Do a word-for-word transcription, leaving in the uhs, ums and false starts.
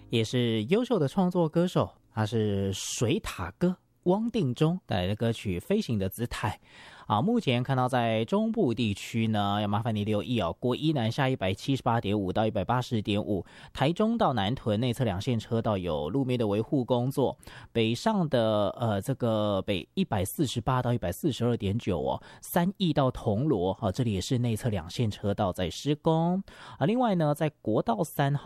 也是优秀的创作歌手，他是水塔歌汪定中带来的歌曲《飞行的姿态》啊。目前看到在中部地区呢，要麻烦你留意哦，国一南下 一百七十八点五 到 一百八十点五， 台中到南屯内侧两线车道有路面的维护工作，北上的呃这个北一百四十八到 一百四十二点九 哦，三义到铜锣啊，这里也是内侧两线车道在施工啊。另外呢，在国道三号